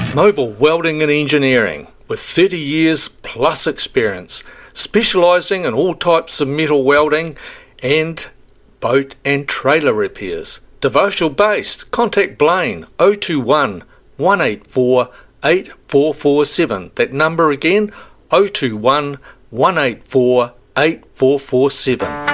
Mobile Welding and Engineering, with 30 years plus experience, specialising in all types of metal welding and boat and trailer repairs. Devotional based. Contact Blaine 021 184 8447. That number again, 021 184 8447.